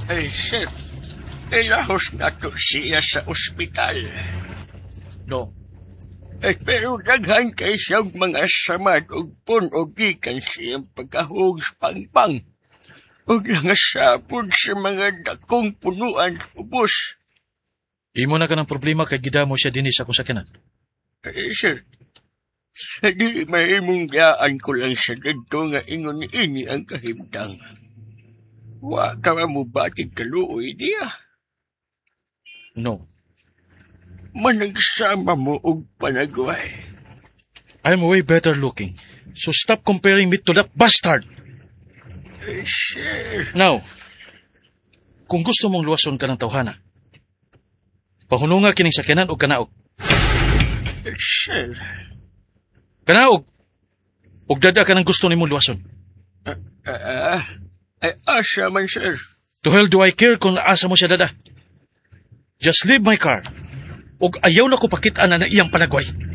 Ay, sir, ilahos na to siya sa ospital. No. Ay, pero daghan kay siyang mga samad o puno gikan siyang pagkahog sa pangpang. O nangasapod sa mga dakong punuan ubos. Imo na ka ng problema kay gida mo siya dinis akong sakyanan. Ay, sir, sa di mahimong gayaan ko lang sa dito nga ingon ini ang kahimdang. Wa ka mo batig kaluoy niya. No. Managsama mo og panagway. I'm way better looking. So stop comparing me to that bastard. Sir. Now, kung gusto mong luwason ka ng tawhana, pahununga kining sakyanan o kanaog. Sir. Kanaog! Og dada ka ng gusto ni mong luwason. Ay, asa man, sir. To hell do I care kung asa mo siya dada. Just leave my car. Og ayaw na ko pakitaan na iyang panagway.